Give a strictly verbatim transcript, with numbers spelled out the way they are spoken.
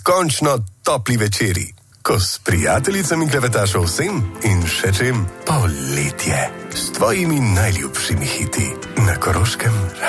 končno topli večeri, ko s prijateljicami klevetaš o vsem in še čem poletje s tvojimi najljubšimi hiti na Koroškem.